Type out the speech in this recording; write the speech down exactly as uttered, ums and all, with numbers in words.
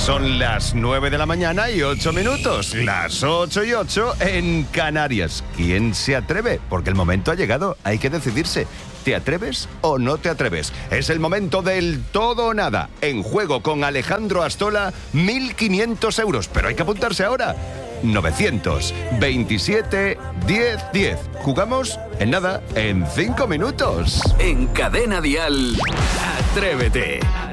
Son las nueve de la mañana y ocho minutos. Las ocho y ocho en Canarias. ¿Quién se atreve? Porque el momento ha llegado. Hay que decidirse. ¿Te atreves o no te atreves? Es el momento del todo o nada. En juego con Alejandro Astola, mil quinientos euros. Pero hay que apuntarse ahora. novecientos veintisiete diez diez. Jugamos en nada, en cinco minutos. En Cadena Dial, Atrévete.